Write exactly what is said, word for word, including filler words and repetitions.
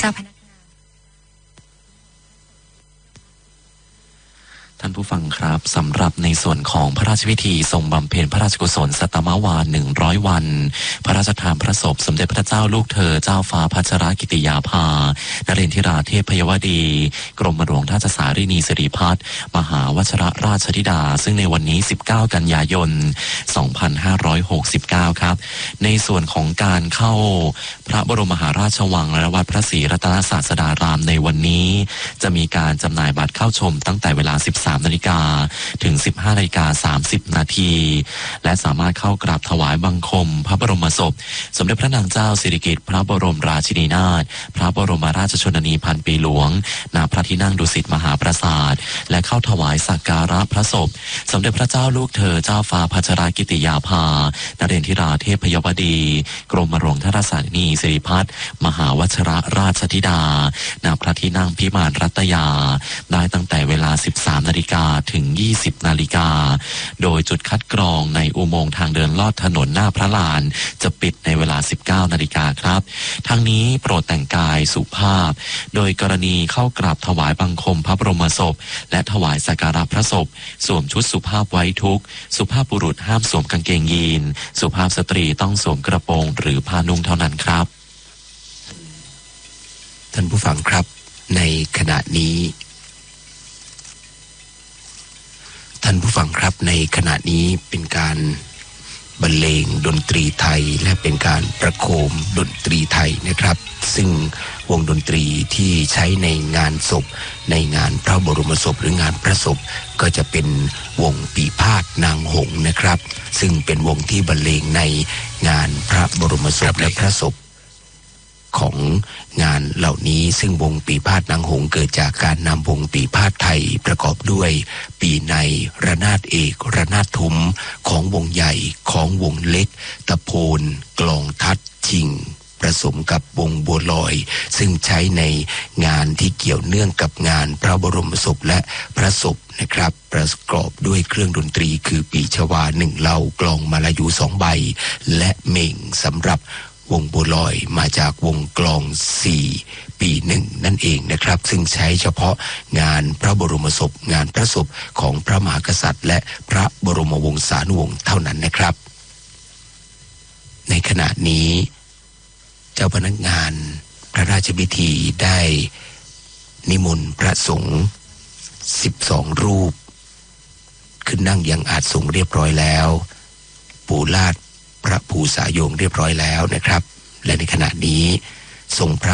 จ้าพนักท่านผู้ฟังครับสำหรับในส่วนของพระราชพิธีทรงบำเพ็ญพระราชกุศลสัตตมวาหนึ่งร้อยวันพระราชทานพระศพสมเด็จพระเจ้าลูกเธอเจ้าฟ้าพัชรกิติยาภานเรนทิราเทพยวดีกรมหลวงราชสารีนีสิริพัฒน์มหาวชิรราชธิดาซึ่งในวันนี้สิบเก้ากันยายนสองพันห้าร้อยหกสิบเก้าครับในส่วนของการเข้าพระบรมมหาราชวังและวัดพระศรีรัตนศาสดารามในวันนี้จะมีการจำหน่ายบัตรเข้าชมตั้งแต่เวลาสิบสามนาฬิกาถึง สิบห้านาฬิกาสามสิบนาทีและสามารถเข้ากราบถวายบังคมพระบรมศพสมเด็จพระนางเจ้าสิริกิติ์พระบรมราชินีนาถพระบรมราชชนนีพันปีหลวงณพระที่นั่งดุสิตมหาปราสาทและเข้าถวายสักการะพระศพสมเด็จพระเจ้าลูกเธอเจ้าฟ้าพัชรกิติยาภานเรนทิราเทพยวดีกรมหลวงราชสารีนีสิริพัฒน์มหาวชิรราชธิดาณพระที่นั่งพิมานรัตยาได้ตั้งแต่เวลาสิบสามนาฬิกาถึงยี่สิบนาฬิกาโดยจุดคัดกรองในอุโมงค์ทางเดินลอดถนนหน้าพระลานจะปิดในเวลาสิบเก้านาฬิกาครับทั้งนี้โปรดแต่งกายสุภาพโดยกรณีเข้ากราบถวายบังคมพระบรมศพและถวายสักการะพระศพสวมชุดสุภาพไว้ทุกข์สุภาพบุรุษห้ามสวมกางเกงยีนสุภาพสตรีต้องสวมกระโปรงหรือผ้านุ่งเท่านั้นครับท่านผู้ฟังครับในขณะนี้ท่านผู้ฟังครับในขณะนี้เป็นการบรรเลงดนตรีไทยและเป็นการประโคมดนตรีไทยนะครับซึ่งวงดนตรีที่ใช้ในงานศพในงานพระบรมศพหรืองานพระศพก็จะเป็นวงปีพาทย์นางหงส์นะครับซึ่งเป็นวงที่บรรเลงในงานพระบรมศพและพระศพของงานเหล่านี้ซึ่งวงปีพาทย์นางหงส์เกิดจากการนำวงปีพาทย์ไทยประกอบด้วยปีในระนาดเอกระนาดทุ้มของวงใหญ่ของวงเล็กตะโพนกลองทัดชิงผสมกับวงบัวลอยซึ่งใช้ในงานที่เกี่ยวเนื่องกับงานพระบรมศพและพระศพนะครับประกอบด้วยเครื่องดนตรีคือปีชวาหนึ่งเหล่ากลองมาลายูสองใบและเม่งสำหรับวงบัวลอยมาจากวงกลองสี่ปีหนึ่งนั่นเองนะครับซึ่งใช้เฉพาะงานพระบรมศพงานพระศพของพระมหากษัตริย์และพระบรมวงศานุวงศ์เท่านั้นนะครับในขณะนี้เจ้าพนักงานพระราชพิธีได้นิมนต์พระสงฆ์สิบสองรูปขึ้นนั่งยังอาสงฆ์เรียบร้อยแล้วปู่ลาดพระภูษาโยงเรียบร้อยแล้วนะครับและในขณะนี้ทรงพระ